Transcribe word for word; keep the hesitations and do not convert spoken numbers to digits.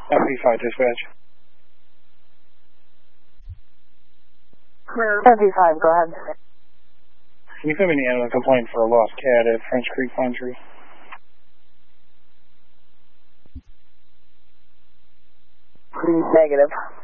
F B five dispatch. F B five, go ahead. Can you put me in the animal complaint for a lost cat at French Creek Pine Tree? Negative.